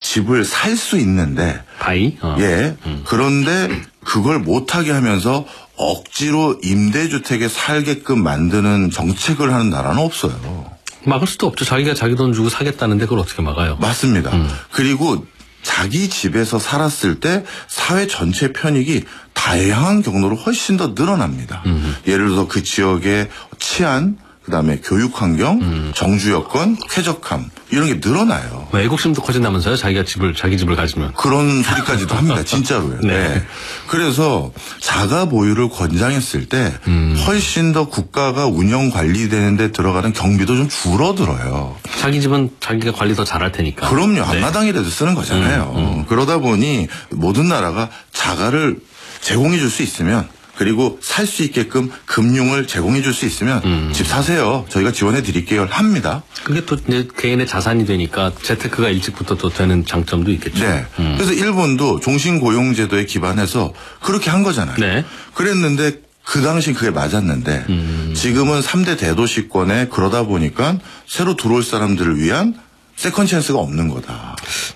집을 살 수 있는데 바이? 예. 그런데 그걸 못하게 하면서 억지로 임대주택에 살게끔 만드는 정책을 하는 나라는 없어요. 막을 수도 없죠. 자기가 자기 돈 주고 사겠다는데 그걸 어떻게 막아요? 맞습니다. 그리고 자기 집에서 살았을 때 사회 전체 편익이 다양한 경로로 훨씬 더 늘어납니다. 예를 들어서 그 지역의 치안, 그다음에 교육 환경, 정주 여건, 쾌적함 이런 게 늘어나요. 애국심도 커진다면서요? 자기 집을 가지면. 그런 소리까지도 합니다. 진짜로요. 네. 네. 그래서 자가 보유를 권장했을 때 훨씬 더 국가가 운영 관리되는 데 들어가는 경비도 좀 줄어들어요. 자기 집은 자기가 관리 더 잘할 테니까. 그럼요. 앞마당이라도 쓰는 거잖아요. 그러다 보니 모든 나라가 자가를 제공해 줄 수 있으면 그리고 살 수 있게끔 금융을 제공해 줄 수 있으면 집 사세요. 저희가 지원해 드릴게요. 합니다. 그게 또 이제 개인의 자산이 되니까 재테크가 일찍부터 또 되는 장점도 있겠죠. 네. 그래서 일본도 종신고용제도에 기반해서 그렇게 한 거잖아요. 네. 그랬는데 그 당시 그게 맞았는데 지금은 3대 대도시권에 그러다 보니까 새로 들어올 사람들을 위한 세컨 찬스가 없는 거다.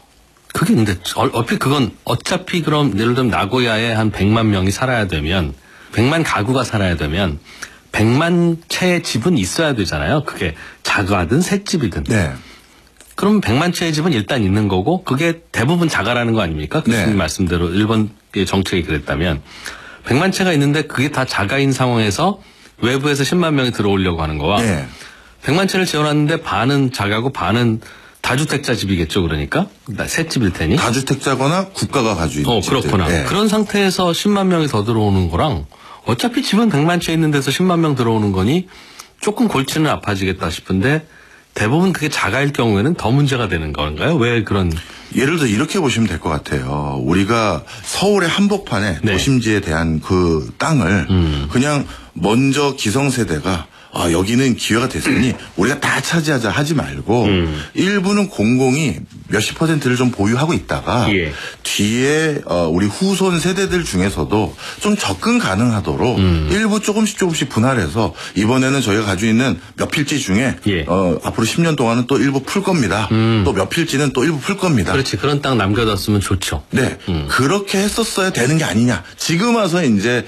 그게 근데 얼핏 그건 어차피 그럼 예를 들면 나고야에 한 100만 명이 살아야 되면 100만 가구가 살아야 되면 100만 채의 집은 있어야 되잖아요. 그게 자가든 새집이든. 네. 그럼 100만 채의 집은 일단 있는 거고 그게 대부분 자가라는 거 아닙니까? 교수님 네. 말씀대로 일본의 정책이 그랬다면 100만 채가 있는데 그게 다 자가인 상황에서 외부에서 10만 명이 들어오려고 하는 거와 네. 100만 채를 지어놨는데 반은 자가고 반은 다주택자 집이겠죠. 그러니까 새 집일 테니. 다주택자거나 국가가 가지고 있는 집들. 그렇구나. 네. 그런 상태에서 10만 명이 더 들어오는 거랑 어차피 집은 100만 채 있는 데서 10만 명 들어오는 거니 조금 골치는 아파지겠다 싶은데 대부분 그게 자가일 경우에는 더 문제가 되는 건가요? 왜 그런? 예를 들어 이렇게 보시면 될 것 같아요. 우리가 서울의 한복판에 네. 도심지에 대한 그 땅을 그냥 먼저 기성세대가 여기는 기회가 됐으니 우리가 다 차지하자 하지 말고 일부는 공공이 몇십 %를 좀 보유하고 있다가 예. 뒤에 우리 후손 세대들 중에서도 좀 접근 가능하도록 일부 조금씩 분할해서 이번에는 저희가 가지고 있는 몇 필지 중에 예. 앞으로 10년 동안은 또 일부 풀 겁니다. 또 몇 필지는 또 일부 풀 겁니다. 그렇지. 그런 땅 남겨뒀으면 좋죠. 네, 그렇게 했었어야 되는 게 아니냐. 지금 와서 이제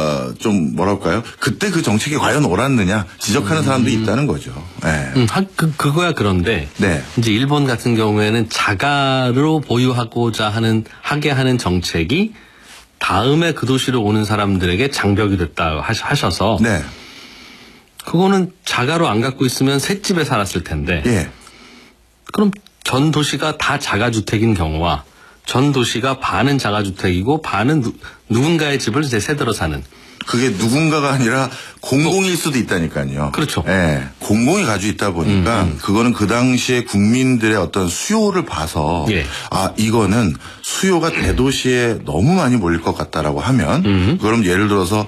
좀 뭐랄까요? 그때 그 정책이 과연 옳았느냐 지적하는 사람도 있다는 거죠. 네. 그거야 그런데 네. 이제 일본 같은 경우에는 자가로 보유하고자 하게 하는 정책이 다음에 그 도시로 오는 사람들에게 장벽이 됐다 하셔서 네. 그거는 자가로 안 갖고 있으면 새 집에 살았을 텐데 예. 그럼 전 도시가 다 자가주택인 경우와 전 도시가 반은 자가주택이고 반은 누군가의 집을 이제 새들어 사는. 그게 누군가가 아니라 공공일 수도 있다니까요. 그렇죠. 예. 공공이 가지고 있다 보니까 그거는 그 당시에 국민들의 어떤 수요를 봐서 예. 이거는 수요가 대도시에 너무 많이 몰릴 것 같다라고 하면 그럼 예를 들어서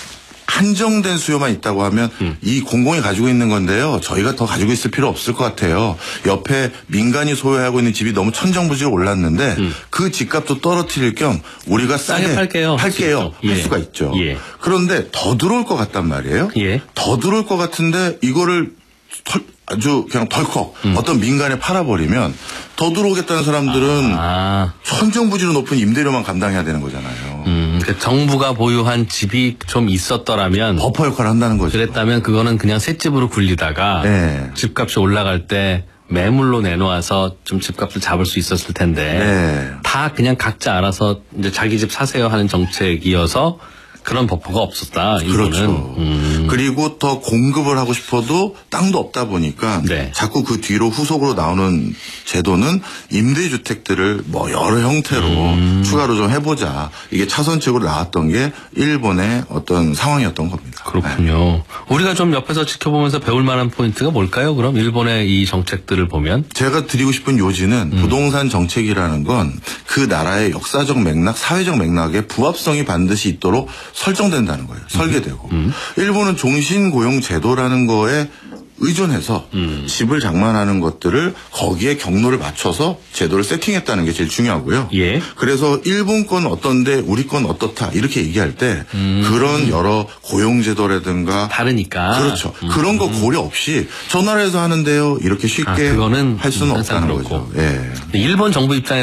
한정된 수요만 있다고 하면 이 공공이 가지고 있는 건데요. 저희가 더 가지고 있을 필요 없을 것 같아요. 옆에 민간이 소유하고 있는 집이 너무 천정부지로 올랐는데 그 집값도 떨어뜨릴 겸 우리가 싸게 팔게요. 할 예. 수가 있죠. 예. 그런데 더 들어올 것 같단 말이에요. 예. 더 들어올 것 같은데 이거를 아주 그냥 덜컥 어떤 민간에 팔아버리면 더 들어오겠다는 사람들은 천정부지로 높은 임대료만 감당해야 되는 거잖아요. 그러니까 정부가 보유한 집이 좀 있었더라면 버퍼 역할을 한다는 거죠. 그랬다면 그거는 그냥 셋집으로 굴리다가 네. 집값이 올라갈 때 매물로 내놓아서 좀 집값을 잡을 수 있었을 텐데 네. 다 그냥 각자 알아서 이제 자기 집 사세요 하는 정책이어서 그런 버퍼가 없었다. 그렇죠. 그리고 더 공급을 하고 싶어도 땅도 없다 보니까 네. 자꾸 그 뒤로 후속으로 나오는 제도는 임대주택들을 뭐 여러 형태로 추가로 좀 해보자. 이게 차선책으로 나왔던 게 일본의 어떤 상황이었던 겁니다. 그렇군요. 네. 우리가 좀 옆에서 지켜보면서 배울 만한 포인트가 뭘까요? 그럼 일본의 이 정책들을 보면 제가 드리고 싶은 요지는 부동산 정책이라는 건 그 나라의 역사적 맥락, 사회적 맥락에 부합성이 반드시 있도록 설정된다는 거예요. 설계되고. 일본은 종신고용 제도라는 거에 의존해서 집을 장만하는 것들을 거기에 경로를 맞춰서 제도를 세팅했다는 게 제일 중요하고요. 예. 그래서 일본 건 어떤데 우리 건 어떻다 이렇게 얘기할 때 그런 여러 고용제도라든가 다르니까. 그렇죠. 그런 거 고려 없이 저 나라에서 하는데요 이렇게 쉽게 그거는 할 수는 항상 없다는 그렇고. 거죠. 예. 일본 정부 입장에